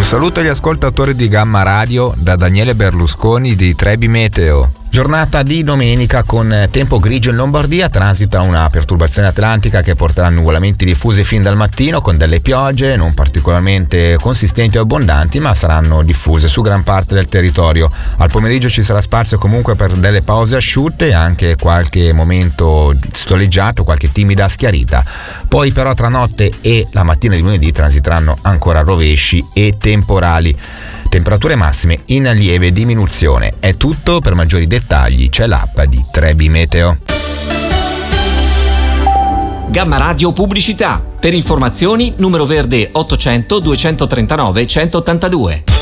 saluto agli ascoltatori di Gamma Radio da Daniele Berlusconi di Trebi Meteo. Giornata di domenica con tempo grigio in Lombardia, transita una perturbazione atlantica che porterà nuvolamenti diffusi fin dal mattino con delle piogge non particolarmente consistenti o abbondanti, ma saranno diffuse su gran parte del territorio. Al pomeriggio ci sarà spazio comunque per delle pause asciutte e anche qualche momento soleggiato, qualche timida schiarita. Poi però tra notte e la mattina di lunedì transiteranno ancora rovesci e temporali. Temperature massime in lieve diminuzione. È tutto, per maggiori dettagli c'è l'app di Trebi Meteo. Gamma Radio Pubblicità. Per informazioni numero verde 800 239 182.